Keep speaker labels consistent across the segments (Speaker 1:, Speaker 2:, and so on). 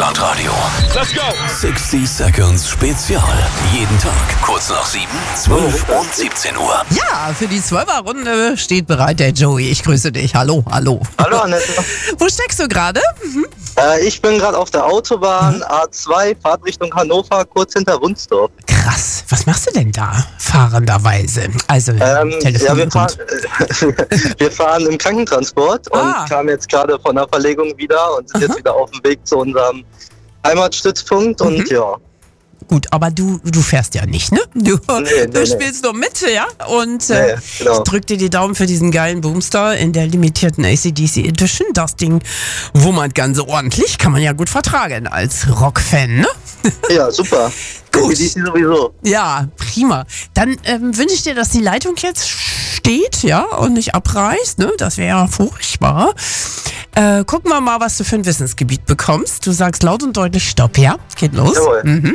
Speaker 1: Deutschlandradio.
Speaker 2: Let's go!
Speaker 1: 60 Seconds Spezial. Jeden Tag kurz nach 7, 12 und 17 Uhr.
Speaker 3: Ja, für die 12er-Runde steht bereit der Joey. Ich grüße dich. Hallo.
Speaker 4: Hallo Annette.
Speaker 3: Wo steckst du gerade?
Speaker 4: Ich bin gerade auf der Autobahn A2, Fahrtrichtung Hannover, kurz hinter Wunsdorf.
Speaker 3: Krass. Was machst du denn da fahrenderweise? Also,
Speaker 4: Ja, wir fahren im Krankentransport und kamen jetzt gerade von der Verlegung wieder und sind jetzt wieder auf dem Weg zu unserem Heimatstützpunkt und ja.
Speaker 3: Gut, aber du fährst ja nicht, ne? Du spielst nur mit, ja? Und
Speaker 4: genau.
Speaker 3: Ich drück dir die Daumen für diesen geilen Boomstar in der limitierten AC/DC Edition. Das Ding wummert ganz ordentlich, kann man ja gut vertragen als Rockfan, ne?
Speaker 4: Ja, super.
Speaker 3: Gut.
Speaker 4: AC/DC sowieso.
Speaker 3: Ja, prima. Dann wünsche ich dir, dass die Leitung jetzt steht, ja, und nicht abreißt, ne? Das wäre ja furchtbar. Gucken wir mal, was du für ein Wissensgebiet bekommst. Du sagst laut und deutlich Stopp, ja? Geht los.
Speaker 4: Jawohl.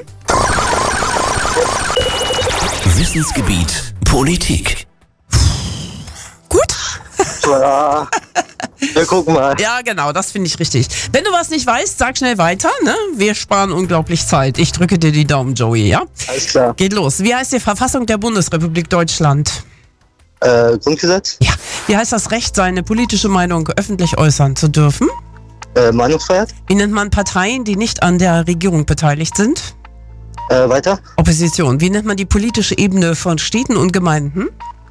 Speaker 1: Wissensgebiet Politik.
Speaker 3: Gut.
Speaker 4: Ja, wir gucken mal.
Speaker 3: Ja, genau, das finde ich richtig. Wenn du was nicht weißt, sag schnell weiter, ne? Wir sparen unglaublich Zeit. Ich drücke dir die Daumen, Joey, ja?
Speaker 4: Alles klar.
Speaker 3: Geht los. Wie heißt die Verfassung der Bundesrepublik Deutschland?
Speaker 4: Grundgesetz?
Speaker 3: Ja. Wie heißt das Recht, seine politische Meinung öffentlich äußern zu dürfen?
Speaker 4: Meinungsfreiheit?
Speaker 3: Wie nennt man Parteien, die nicht an der Regierung beteiligt sind?
Speaker 4: Weiter?
Speaker 3: Opposition. Wie nennt man die politische Ebene von Städten und Gemeinden?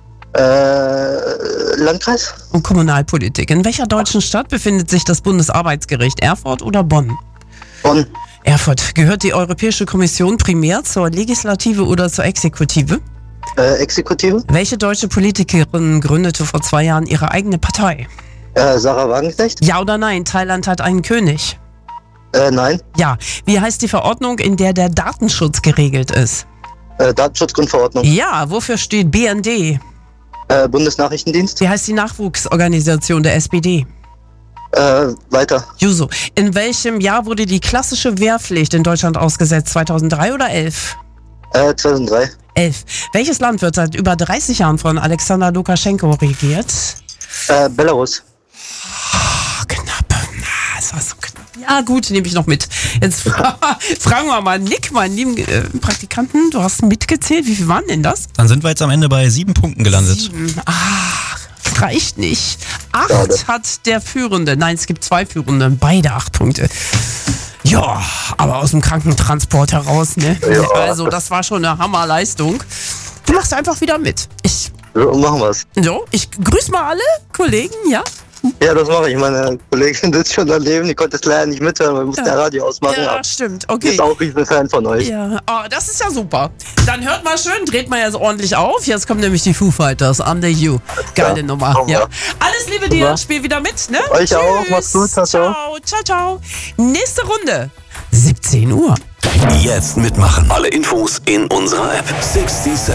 Speaker 4: Landkreis?
Speaker 3: Und Kommunalpolitik. In welcher deutschen Stadt befindet sich das Bundesarbeitsgericht? Erfurt oder Bonn?
Speaker 4: Bonn.
Speaker 3: Erfurt. Gehört die Europäische Kommission primär zur Legislative oder zur Exekutive?
Speaker 4: Exekutive?
Speaker 3: Welche deutsche Politikerin gründete vor 2 Jahren ihre eigene Partei?
Speaker 4: Sarah Wagenknecht?
Speaker 3: Ja oder nein? Thailand hat einen König.
Speaker 4: Nein.
Speaker 3: Ja. Wie heißt die Verordnung, in der der Datenschutz geregelt ist?
Speaker 4: Datenschutzgrundverordnung.
Speaker 3: Ja. Wofür steht BND?
Speaker 4: Bundesnachrichtendienst?
Speaker 3: Wie heißt die Nachwuchsorganisation der SPD?
Speaker 4: Weiter.
Speaker 3: Juso. In welchem Jahr wurde die klassische Wehrpflicht in Deutschland ausgesetzt? 2003 oder 11?
Speaker 4: 2003.
Speaker 3: 11. Welches Land wird seit über 30 Jahren von Alexander Lukaschenko regiert?
Speaker 4: Belarus.
Speaker 3: Knapp. Es war so knapp. Ja gut, nehme ich noch mit. Jetzt fragen wir mal Nick, meinen lieben Praktikanten. Du hast mitgezählt. Wie viel waren denn das?
Speaker 5: Dann sind wir jetzt am Ende bei 7 Punkten gelandet.
Speaker 3: 7. Reicht nicht. 8 hat der Führende. Nein, es gibt 2 Führende. Beide 8 Punkte. Ja, aber aus dem Krankentransport heraus, ne?
Speaker 4: Ja.
Speaker 3: Also, das war schon eine Hammerleistung. Du machst einfach wieder mit.
Speaker 4: So, machen wir's.
Speaker 3: Ich grüße mal alle Kollegen, ja?
Speaker 4: Ja, das mache ich. Meine Kollegin sitzt schon daneben, die konnte es leider nicht mithören, weil wir mussten ja Radio ausmachen.
Speaker 3: Ja,
Speaker 4: aber
Speaker 3: stimmt.
Speaker 4: die
Speaker 3: Okay.
Speaker 4: ist auch riesen Fan von euch.
Speaker 3: Ja, das ist ja super. Dann hört mal schön, dreht mal jetzt ordentlich auf. Jetzt kommen nämlich die Foo Fighters, Under You. Geile Nummer. Ja. Alles Liebe dir, spiel wieder mit, ne?
Speaker 4: Euch auch, macht's gut, ciao, ciao.
Speaker 3: Ciao. Nächste Runde, 17 Uhr.
Speaker 1: Jetzt mitmachen. Alle Infos in unserer App. 60 Seconds.